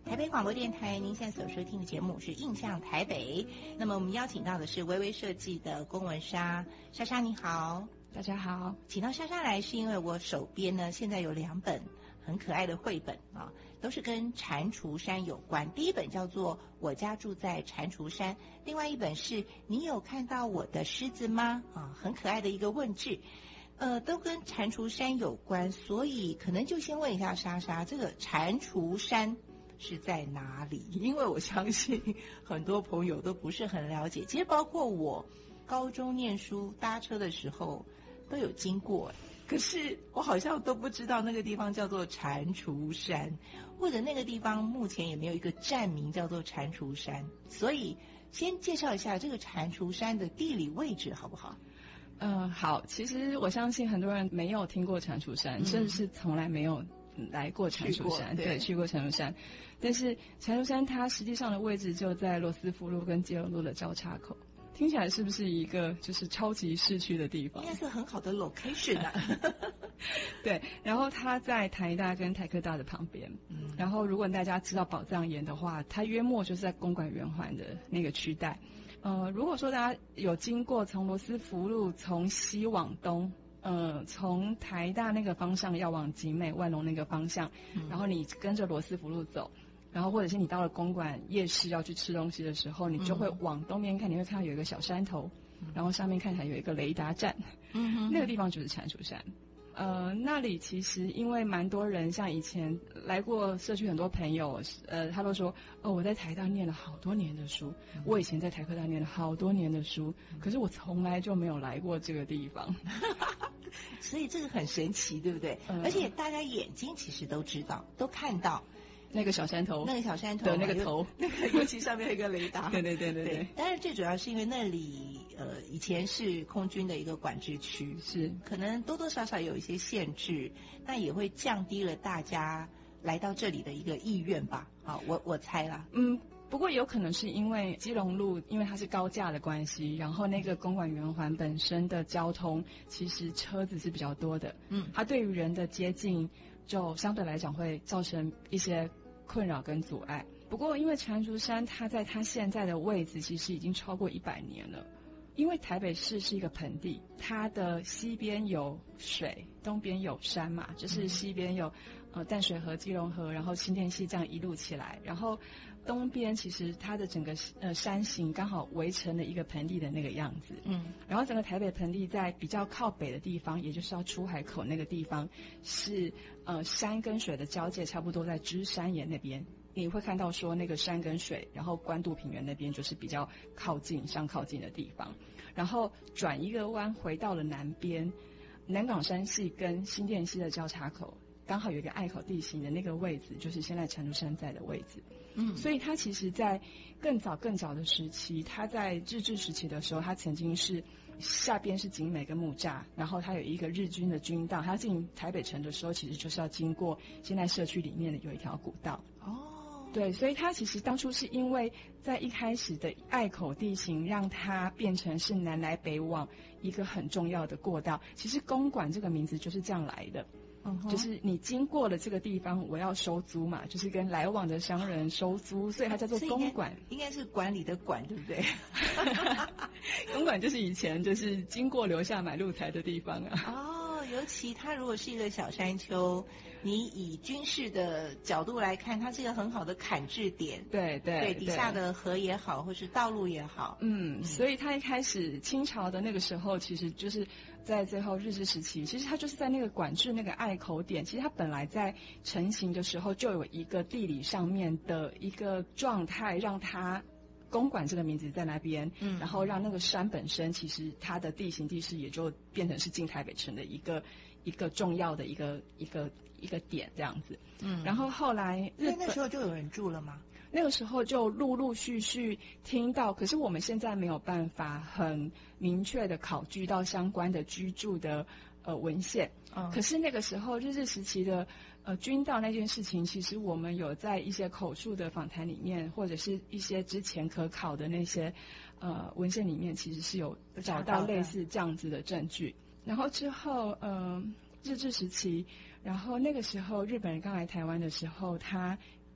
台北广播电台，您现在所收听的节目是印象台北。那么我们邀请到的是微微设计的龚文莎，莎莎你好。 大家好， 请到莎莎来是因为我手边呢现在有2本很可爱的绘本啊，都是跟蟾蜍山有关。第一本叫做《我家住在蟾蜍山》，另外一本是你有看到我的狮子吗？啊，很可爱的一个问句。都跟蟾蜍山有关，所以可能就先问一下莎莎，这个蟾蜍山是在哪里？因为我相信很多朋友都不是很了解，其实包括我高中念书搭车的时候都有经过，可是我好像都不知道那个地方叫做蟾蜍山，或者那个地方目前也没有一个站名叫做蟾蜍山，所以先介绍一下这个蟾蜍山的地理位置好不好？ 好，其实我相信很多人没有听过蟾蜍山，甚至是从来没有来过蟾蜍山，对，去过蟾蜍山。但是蟾蜍山它实际上的位置就在罗斯福路跟基隆路的交叉口，听起来是不是一个就是超级市区的地方？ 应该是很好的 location 啊。 对，然后它在台大跟台科大的旁边。然后如果大家知道宝藏岩的话，它约莫就是在公馆圆环的那个区带。如果说大家有经过从罗斯福路从西往东，从台大那个方向要往景美万隆那个方向，然后你跟着罗斯福路走，然后或者是你到了公馆夜市要去吃东西的时候，你就会往东边看，你会看到有一个小山头，然后上面看起来有一个雷达站，那个地方就是蟾蜍山。那里其实因为蛮多人，像以前来过社区很多朋友，他都说，我在台大念了好多年的书，我以前在台科大念了好多年的书，可是我从来就没有来过这个地方。 所以这个很神奇，对不对？而且大家眼睛其实都知道，都看到那个小山头， 那个小山头的那个头， 那个尤其上面有一个雷达。 对对对对对。 当然最主要是因为那里以前是空军的一个管制区， 是可能多多少少有一些限制，那也会降低了大家来到这里的一个意愿吧。好，我猜啦。 不过有可能是因为基隆路，因为它是高架的关系，然后那个公馆圆环本身的交通其实车子是比较多的，它对于人的接近就相对来讲会造成一些困扰跟阻碍。不过因为蟾蜍山它在它现在的位置其实已经超过100年了，因为台北市是一个盆地，它的西边有水，东边有山嘛，就是西边有淡水河、基隆河，然后新店溪这样一路起来，然后东边其实它的整个山形刚好围成了一个盆地的那个样子。然后整个台北盆地在比较靠北的地方，也就是要出海口那个地方，是山跟水的交界，差不多在芝山岩那边。你会看到说那个山跟水，然后关渡平原那边就是比较靠近的地方，然后转一个弯回到了南边，南港山系跟新店溪的交叉口，刚好有一个隘口地形的那个位置，就是现在蟾蜍山在的位置。所以它其实在更早的时期，它在日治时期的时候，它曾经是下边是景美跟木栅，然后它有一个日军的军道，它进台北城的时候其实就是要经过现在社区里面的有一条古道。对，所以它其实当初是因为在一开始的隘口地形让它变成是南来北往一个很重要的过道。其实公馆这个名字就是这样来的，就是你经过了这个地方，我要收租嘛，就是跟来往的商人收租，所以它叫做公馆。 应该是管理的管，对不对？ 公馆就是以前就是经过留下买路财的地方啊。 尤其它如果是一个小山丘，你以军事的角度来看，它是一个很好的砍制点。对，底下的河也好，或是道路也好。 所以它一开始清朝的那个时候，其实就是在最后日治时期，其实它就是在那个管制那个隘口点，其实它本来在成型的时候就有一个地理上面的一个状态，让它公馆这个名字在那边，然后让那个山本身其实它的地形地势也就变成是进台北城的一个重要的一个点这样子。然后后来那时候就有人住了吗？ 那个时候就陆陆续续听到，可是我们现在没有办法很明确的考据到相关的居住的文献。可是那个时候日治时期的军道那件事情，其实我们有在一些口述的访谈里面，或者是一些之前可考的那些文献里面，其实是有找到类似这样子的证据。然后之后日治时期，然后那个时候日本人刚来台湾的时候，他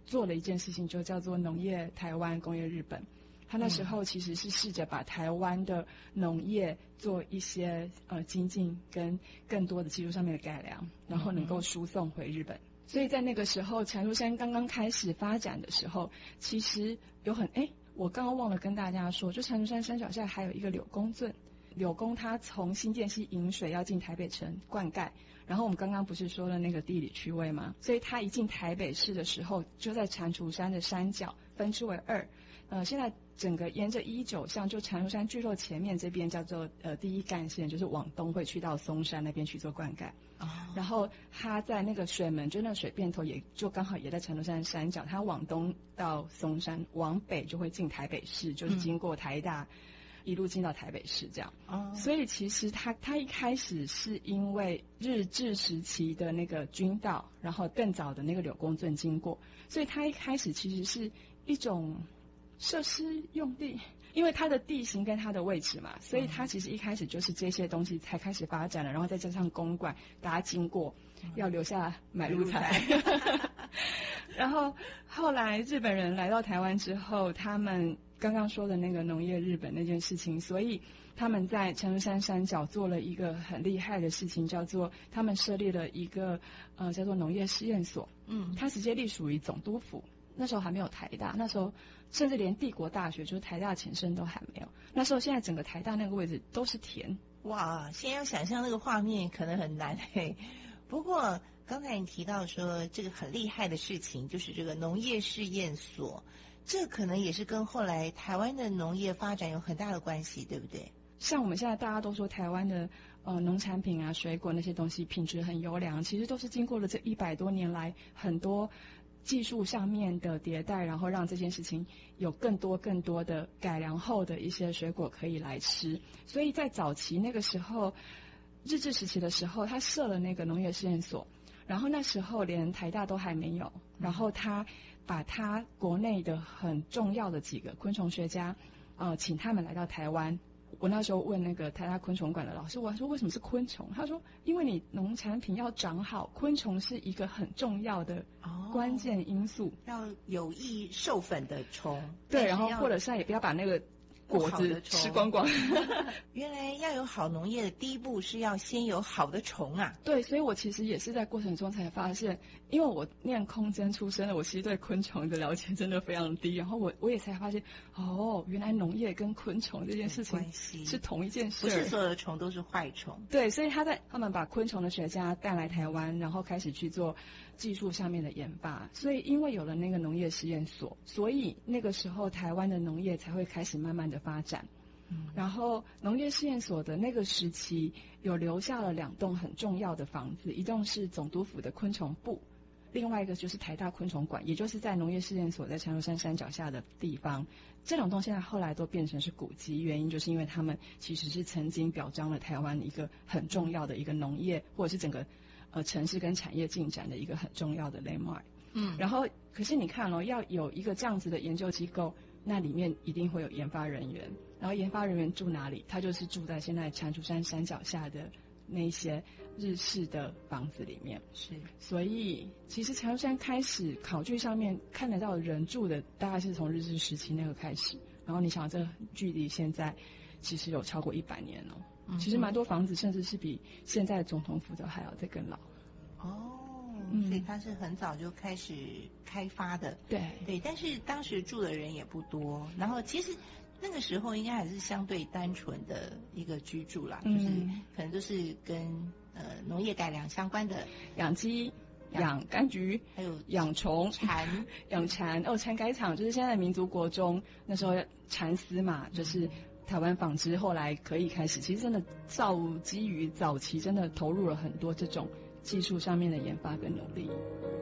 做了一件事情，就叫做农业台湾，工业日本。他那时候其实是试着把台湾的农业做一些精进跟更多的技术上面的改良，然后能够输送回日本。所以在那个时候，蟾蜍山刚刚开始发展的时候，其实有我刚刚忘了跟大家说，就蟾蜍山山脚下还有一个柳公圳。柳公它从新店溪引水要进台北城灌溉，然后我们刚刚不是说了那个地理区位吗？所以它一进台北市的时候，就在蟾蜍山的山脚分支为2。现在整个沿着119巷，就蟾蜍山聚落前面这边叫做第一干线，就是往东会去到松山那边去做灌溉。然后它在那个水门，就那个水便头也就刚好也在蟾蜍山山脚，它往东到松山，往北就会进台北市，就是经过台大。一路进到台北市这样。所以其实他一开始是因为日治时期的那个军道，然后更早的那个柳公圳经过，所以他一开始其实是一种设施用地，因为它的地形跟它的位置嘛，所以它其实一开始就是这些东西才开始发展了，然后再加上公馆，大家经过要留下买路财。然后后来日本人来到台湾之后，他们刚刚说的那个农业日本那件事情，所以他们在蟾蜍山山脚做了一个很厉害的事情，叫做他们设立了一个叫做农业试验所。它直接隶属于总督府，那时候还没有台大，那时候甚至连帝国大学就是台大前身都还没有，那时候现在整个台大那个位置都是田。 哇，现在要想象那个画面可能很难不过刚才你提到说这个很厉害的事情，就是这个农业试验所，这可能也是跟后来台湾的农业发展有很大的关系，对不对？ 像我们现在大家都说台湾的农产品啊、水果那些东西品质很优良，其实都是经过了这100多年来很多技术上面的迭代，然后让这件事情有更多的改良后的一些水果可以来吃。所以在早期那个时候，日治时期的时候，他设了那个农业试验所，然后那时候连台大都还没有，然后他把他国内的很重要的几个昆虫学家请他们来到台湾。我那时候问那个台大昆虫馆的老师，我说为什么是昆虫？他说因为你农产品要长好，昆虫是一个很重要的关键因素， 要有益授粉的虫。 对，然后或者是也不要把那个果子吃光光。 原来要有好农业的第一步是要先有好的虫啊。 对，所以我其实也是在过程中才发现，因为我念空间出身的，我其实对昆虫的了解真的非常低，然后我也才发现原来农业跟昆虫这件事情是同一件事， 不是所有的虫都是坏虫。 对，所以他们把昆虫的学家带来台湾，然后开始去做技术上面的研发，所以因为有了那个农业实验所，所以那个时候台湾的农业才会开始慢慢的发展。然后农业试验所的那个时期有留下了2栋很重要的房子，一栋是总督府的昆虫部，另外一个就是台大昆虫馆，也就是在农业试验所在蟾蜍山山脚下的地方。这2栋现在后来都变成是古迹，原因就是因为他们其实是曾经表彰了台湾一个很重要的一个农业或者是整个城市跟产业进展的一个很重要的 landmark。然后可是你看要有一个这样子的研究机构，那里面一定会有研发人员，然后研发人员住哪里？他就是住在现在蟾蜍山山脚下的那些日式的房子里面。 是， 所以其实蟾蜍山开始考据上面看得到人住的，大概是从日治时期那个开始。然后你想，这距离现在其实有超过100年了。其实蛮多房子甚至是比现在的总统府都还要再更老。 所以它是很早就开始开发的。对，但是当时住的人也不多，然后其实那个时候应该还是相对单纯的一个居住啦，就是可能都是跟农业改良相关的， 养鸡、养柑橘，还有养虫、养蚕。蚕改场就是现在民族国中那时候蚕丝嘛，就是台湾纺织后来可以开始，其实真的基于早期真的投入了很多这种技术上面的研发跟努力。